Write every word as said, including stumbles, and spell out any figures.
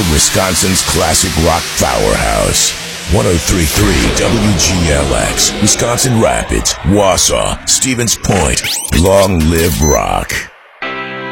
Wisconsin's classic rock powerhouse. one oh three point three W G L X, Wisconsin Rapids, Wausau, Stevens Point. Long live rock.